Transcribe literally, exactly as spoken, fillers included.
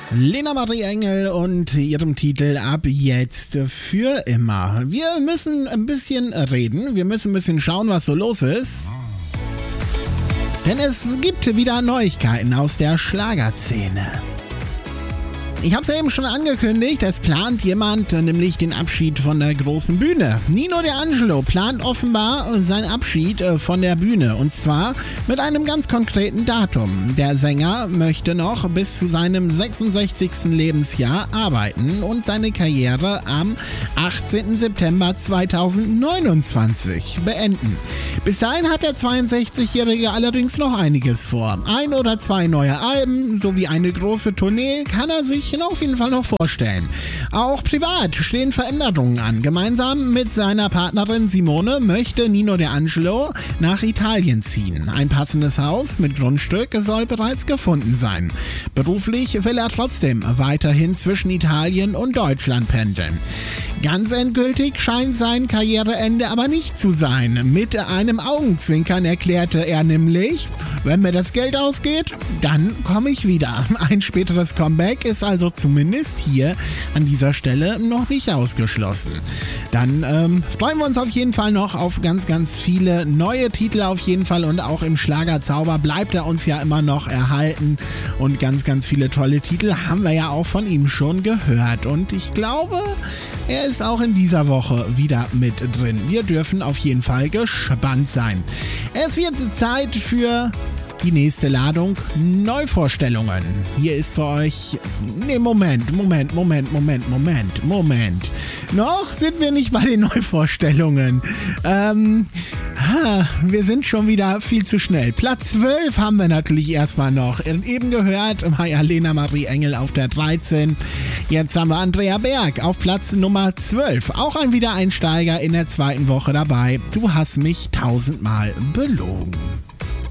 Lena Marie Engel und ihrem Titel Ab jetzt für immer. Wir müssen ein bisschen reden, wir müssen ein bisschen schauen, was so los ist. Denn es gibt wieder Neuigkeiten aus der Schlagerszene. Ich habe es ja eben schon angekündigt, es plant jemand nämlich den Abschied von der großen Bühne. Nino D'Angelo plant offenbar seinen Abschied von der Bühne und zwar mit einem ganz konkreten Datum. Der Sänger möchte noch bis zu seinem sechsundsechzigsten Lebensjahr arbeiten und seine Karriere am achtzehnten September zweitausendneunundzwanzig beenden. Bis dahin hat der zweiundsechzigjährige allerdings noch einiges vor. Ein oder zwei neue Alben sowie eine große Tournee kann er sich auf jeden Fall noch vorstellen. Auch privat stehen Veränderungen an. Gemeinsam mit seiner Partnerin Simone möchte Nino D'Angelo nach Italien ziehen. Ein passendes Haus mit Grundstück soll bereits gefunden sein. Beruflich will er trotzdem weiterhin zwischen Italien und Deutschland pendeln. Ganz endgültig scheint sein Karriereende aber nicht zu sein. Mit einem Augenzwinkern erklärte er nämlich: Wenn mir das Geld ausgeht, dann komme ich wieder. Ein späteres Comeback ist also zumindest hier an dieser Stelle noch nicht ausgeschlossen. Dann ähm, freuen wir uns auf jeden Fall noch auf ganz, ganz viele neue Titel auf jeden Fall und auch im Schlagerzauber bleibt er uns ja immer noch erhalten und ganz, ganz viele tolle Titel haben wir ja auch von ihm schon gehört und ich glaube, er ist auch in dieser Woche wieder mit drin. Wir dürfen auf jeden Fall gespannt sein. Es wird Zeit für die nächste Ladung Neuvorstellungen. Hier ist für euch... Ne, Moment, Moment, Moment, Moment, Moment, Moment. Noch sind wir nicht bei den Neuvorstellungen. Ähm, wir sind schon wieder viel zu schnell. Platz zwölf haben wir natürlich erstmal noch. Eben gehört, war ja Lena Marie Engel auf der dreizehn. Jetzt haben wir Andrea Berg auf Platz Nummer zwölf. Auch ein Wiedereinsteiger in der zweiten Woche dabei. Du hast mich tausendmal belogen.